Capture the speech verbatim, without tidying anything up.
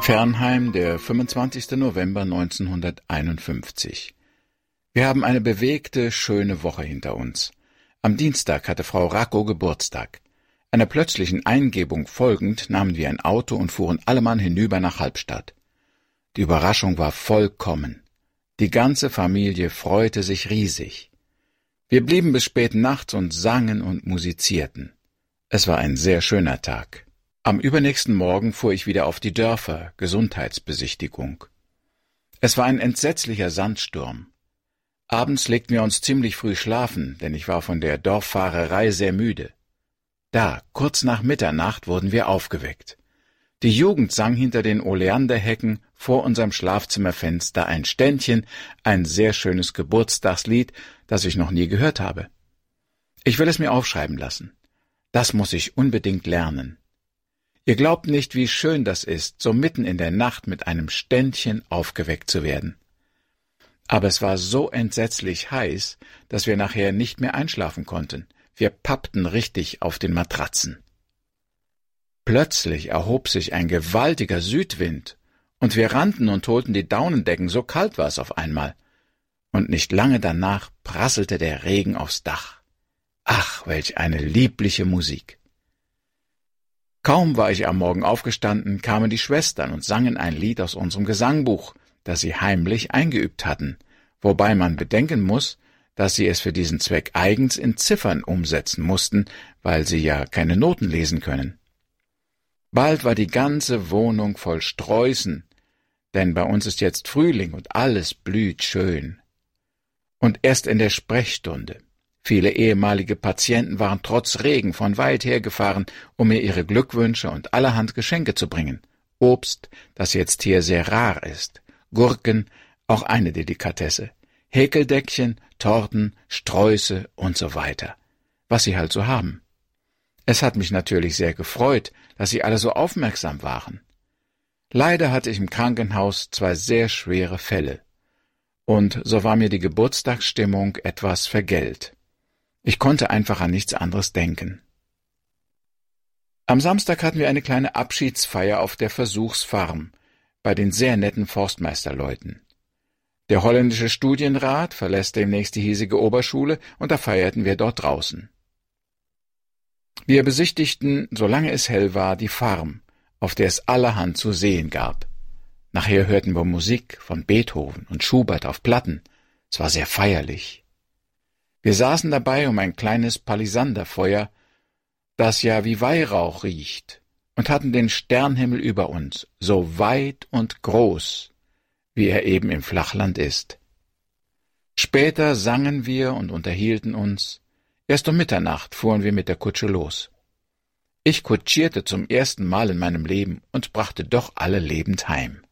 Fernheim, der fünfundzwanzigster November neunzehnhunderteinundfünfzig. Wir haben eine bewegte, schöne Woche hinter uns. Am Dienstag hatte Frau Racco Geburtstag. Einer plötzlichen Eingebung folgend nahmen wir ein Auto und fuhren allemann hinüber nach Halbstadt. Die Überraschung war vollkommen. Die ganze Familie freute sich riesig. Wir blieben bis spät nachts und sangen und musizierten. Es war ein sehr schöner Tag. Am übernächsten Morgen fuhr ich wieder auf die Dörfer, Gesundheitsbesichtigung. Es war ein entsetzlicher Sandsturm. Abends legten wir uns ziemlich früh schlafen, denn ich war von der Dorffahrerei sehr müde. Da, kurz nach Mitternacht, wurden wir aufgeweckt. Die Jugend sang hinter den Oleanderhecken vor unserem Schlafzimmerfenster ein Ständchen, ein sehr schönes Geburtstagslied, das ich noch nie gehört habe. Ich will es mir aufschreiben lassen. Das muss ich unbedingt lernen. Ihr glaubt nicht, wie schön das ist, so mitten in der Nacht mit einem Ständchen aufgeweckt zu werden. Aber es war so entsetzlich heiß, dass wir nachher nicht mehr einschlafen konnten. Wir pappten richtig auf den Matratzen. Plötzlich erhob sich ein gewaltiger Südwind, und wir rannten und holten die Daunendecken, so kalt war es auf einmal. Und nicht lange danach prasselte der Regen aufs Dach. Ach, welch eine liebliche Musik! Kaum war ich am Morgen aufgestanden, kamen die Schwestern und sangen ein Lied aus unserem Gesangbuch, das sie heimlich eingeübt hatten, wobei man bedenken muss, dass sie es für diesen Zweck eigens in Ziffern umsetzen mussten, weil sie ja keine Noten lesen können. Bald war die ganze Wohnung voll Sträußen, denn bei uns ist jetzt Frühling und alles blüht schön. Und erst in der Sprechstunde. Viele ehemalige Patienten waren trotz Regen von weit her gefahren, um mir ihre Glückwünsche und allerhand Geschenke zu bringen. Obst, das jetzt hier sehr rar ist, Gurken, auch eine Delikatesse, Häkeldeckchen, Torten, Sträuße und so weiter, was sie halt so haben. Es hat mich natürlich sehr gefreut, dass sie alle so aufmerksam waren. Leider hatte ich im Krankenhaus zwei sehr schwere Fälle, und so war mir die Geburtstagsstimmung etwas vergällt. Ich konnte einfach an nichts anderes denken. Am Samstag hatten wir eine kleine Abschiedsfeier auf der Versuchsfarm bei den sehr netten Forstmeisterleuten. Der holländische Studienrat verlässt demnächst die hiesige Oberschule, und da feierten wir dort draußen. Wir besichtigten, solange es hell war, die Farm, auf der es allerhand zu sehen gab. Nachher hörten wir Musik von Beethoven und Schubert auf Platten. Es war sehr feierlich. Wir saßen dabei um ein kleines Palisanderfeuer, das ja wie Weihrauch riecht, und hatten den Sternhimmel über uns, so weit und groß, wie er eben im Flachland ist. Später sangen wir und unterhielten uns. Erst um Mitternacht fuhren wir mit der Kutsche los. Ich kutschierte zum ersten Mal in meinem Leben und brachte doch alle lebend heim.